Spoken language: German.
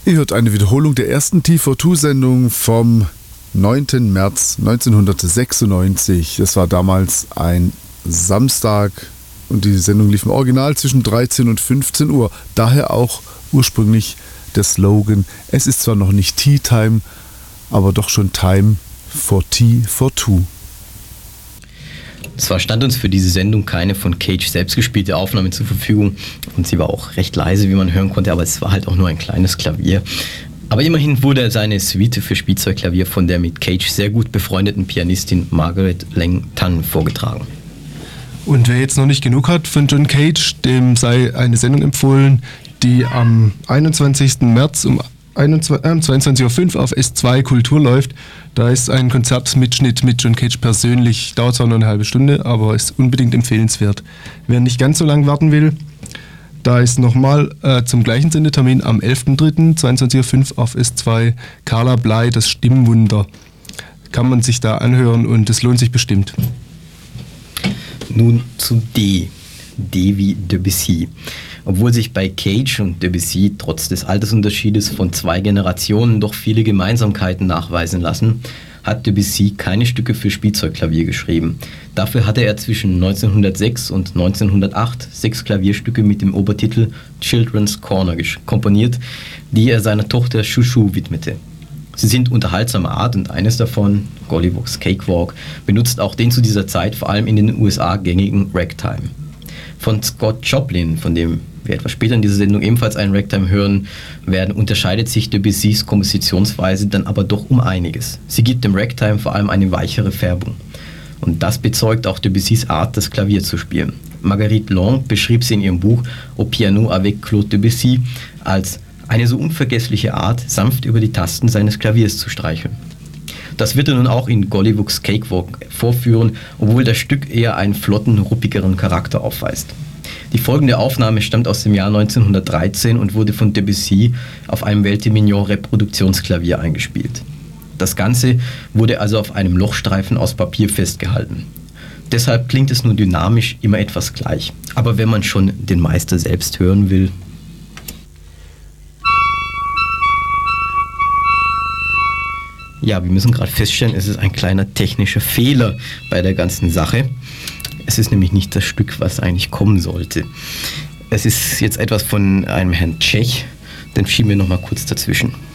Ihr hört eine Wiederholung der ersten TV2-Sendung vom 9. März 1996. Das war damals ein Samstag und die Sendung lief im Original zwischen 13 und 15 Uhr. Daher auch ursprünglich der Slogan: Es ist zwar noch nicht Tea Time, aber doch schon Time for Tea for Two. Zwar stand uns für diese Sendung keine von Cage selbst gespielte Aufnahme zur Verfügung und sie war auch recht leise, wie man hören konnte, aber es war halt auch nur ein kleines Klavier. Aber immerhin wurde seine Suite für Spielzeugklavier von der mit Cage sehr gut befreundeten Pianistin Margaret Lang-Tan vorgetragen. Und wer jetzt noch nicht genug hat von John Cage, dem sei eine Sendung empfohlen, die am 21. März um 22.05 Uhr auf S2 Kultur läuft. Da ist ein Konzertmitschnitt mit John Cage persönlich, dauert zwar nur eine halbe Stunde, aber ist unbedingt empfehlenswert. Wer nicht ganz so lang warten will, da ist nochmal zum gleichen Sendetermin am 11.03. 22.05 Uhr auf S2 Carla Bley, das Stimmwunder. Kann man sich da anhören und es lohnt sich bestimmt. Nun zu D wie Debussy. Obwohl sich bei Cage und Debussy trotz des Altersunterschiedes von 2 Generationen doch viele Gemeinsamkeiten nachweisen lassen, hat Debussy keine Stücke für Spielzeugklavier geschrieben. Dafür hatte er zwischen 1906 und 1908 6 Klavierstücke mit dem Obertitel Children's Corner komponiert, die er seiner Tochter Chouchou widmete. Sie sind unterhaltsamer Art und eines davon, Gollivoc's Cakewalk, benutzt auch den zu dieser Zeit vor allem in den USA gängigen Ragtime. Von Scott Joplin, von dem wir etwas später in dieser Sendung ebenfalls einen Ragtime hören werden, unterscheidet sich Debussys Kompositionsweise dann aber doch um einiges. Sie gibt dem Ragtime vor allem eine weichere Färbung. Und das bezeugt auch Debussys Art, das Klavier zu spielen. Marguerite Long beschrieb sie in ihrem Buch Au piano avec Claude Debussy als eine so unvergessliche Art, sanft über die Tasten seines Klaviers zu streicheln. Das wird er nun auch in Gollivoc's Cakewalk vorführen, obwohl das Stück eher einen flotten, ruppigeren Charakter aufweist. Die folgende Aufnahme stammt aus dem Jahr 1913 und wurde von Debussy auf einem Velthe-Mignon-Reproduktionsklavier eingespielt. Das Ganze wurde also auf einem Lochstreifen aus Papier festgehalten. Deshalb klingt es nur dynamisch immer etwas gleich. Aber wenn man schon den Meister selbst hören will... Ja, wir müssen gerade feststellen, es ist ein kleiner technischer Fehler bei der ganzen Sache. Es ist nämlich nicht das Stück, was eigentlich kommen sollte. Es ist jetzt etwas von einem Herrn Tschech, den schieben wir noch mal kurz dazwischen.